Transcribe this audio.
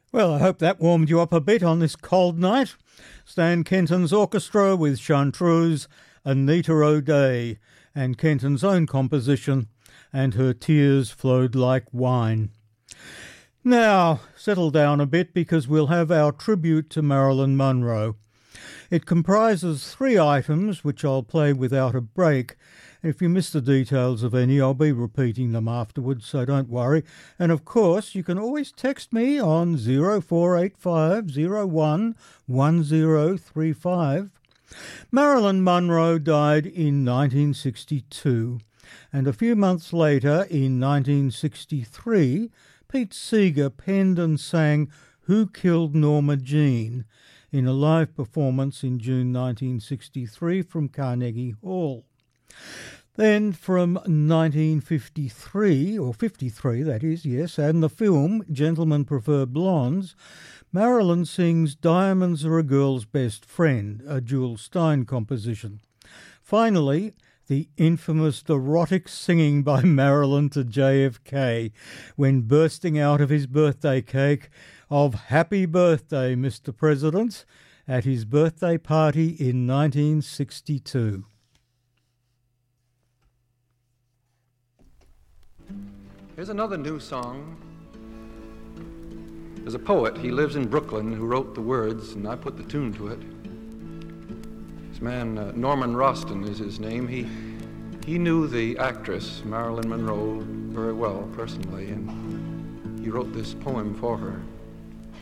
Well, I hope that warmed you up a bit on this cold night. Stan Kenton's orchestra with Chartreuse, Anita O'Day, and Kenton's own composition, And Her Tears Flowed Like Wine. Now, settle down a bit because we'll have our tribute to Marilyn Monroe. It comprises 3 items which I'll play without a break. If you miss the details of any, I'll be repeating them afterwards, so don't worry. And of course, you can always text me on 0485 01 1035. Marilyn Monroe died in 1962, and a few months later, in 1963, Pete Seeger penned and sang Who Killed Norma Jean in a live performance in June 1963 from Carnegie Hall. Then from 1953, or 53 that is, yes, and the film Gentlemen Prefer Blondes, Marilyn sings Diamonds Are a Girl's Best Friend, a Jules Stein composition. Finally, the infamous erotic singing by Marilyn to JFK when bursting out of his birthday cake of Happy Birthday, Mr. President, at his birthday party in 1962. Here's another new song. There's a poet, he lives in Brooklyn, who wrote the words, and I put the tune to it. This man, Norman Roston is his name. He knew the actress, Marilyn Monroe, very well, personally, and he wrote this poem for her.